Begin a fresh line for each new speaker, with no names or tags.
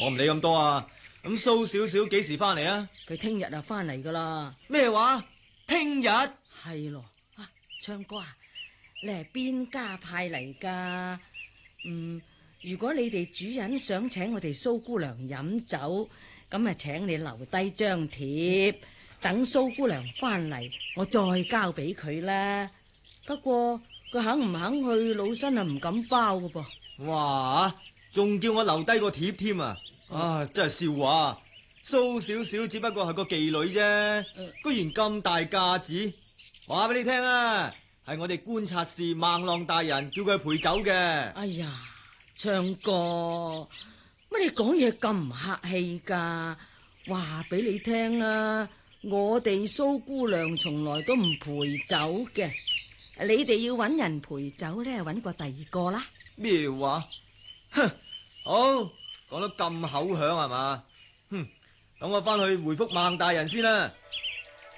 我唔理咁多啊。咁蘇少少幾時翻嚟啊？
佢聽日就翻嚟噶啦。
咩話？聽日？
係咯。昌哥啊，你係邊家派嚟噶？如果你哋主人想請我哋蘇姑娘飲酒，咁啊請你留低張帖，等蘇姑娘翻嚟，我再交俾佢啦。不過佢肯唔肯去，老身啊唔敢包噶噃。
哇！仲叫我留低個帖添啊！真係笑話。蘇少少只不過係個妓女啫，居然咁大架子。話俾你聽啊，係我哋觀察士孟浪大人叫佢陪酒嘅。
哎呀，昌哥，乜你講嘢咁唔客氣噶？話俾你聽啊，我哋蘇姑娘從來都唔陪酒嘅。你哋要搵人陪酒呢，搵過第二個啦。
咩話？哼，好，講得咁口響係嘛？哼，等我翻去回覆孟大人先啦。